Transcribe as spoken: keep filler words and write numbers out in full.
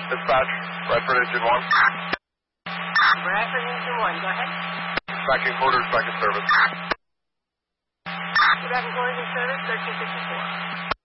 Dispatch, Bradford Engine one. Bradford Engine one, go ahead. Back in quarters, back in service. Back in quarters in service, thirteen fifty-four.